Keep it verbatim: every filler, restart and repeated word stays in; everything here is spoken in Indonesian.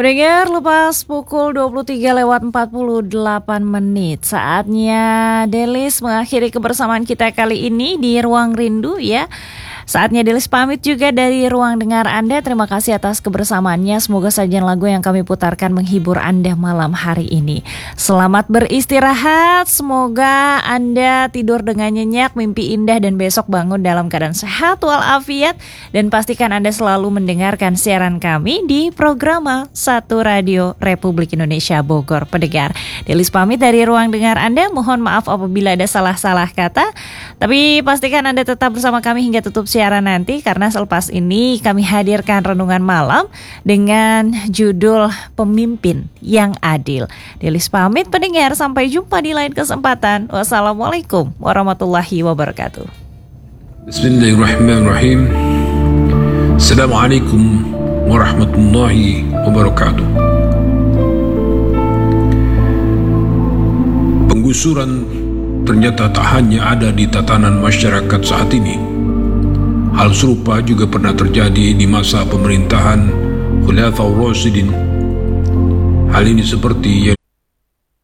Pendengar, lepas pukul dua puluh tiga lewat empat puluh delapan menit, saatnya Delis mengakhiri kebersamaan kita kali ini di Ruang Rindu ya. Saatnya Delis pamit juga dari ruang dengar Anda. Terima kasih atas kebersamaannya. Semoga sajian lagu yang kami putarkan menghibur Anda malam hari ini. Selamat beristirahat. Semoga Anda tidur dengan nyenyak, mimpi indah, dan besok bangun dalam keadaan sehat walafiat. Dan pastikan Anda selalu mendengarkan siaran kami di Programa Satu Radio Republik Indonesia Bogor. Pendengar, Delis pamit dari ruang dengar Anda. Mohon maaf apabila ada salah-salah kata. Tapi pastikan Anda tetap bersama kami hingga tutup siaran nanti, karena selepas ini kami hadirkan renungan malam dengan judul Pemimpin yang Adil. Delis pamit pendengar, sampai jumpa di lain kesempatan. Wassalamualaikum warahmatullahi wabarakatuh. Bismillahirrahmanirrahim. Assalamualaikum warahmatullahi wabarakatuh. Penggusuran ternyata tak hanya ada di tatanan masyarakat saat ini. Hal serupa juga pernah terjadi di masa pemerintahan Khulafaur Rasyidin. Hal ini seperti yang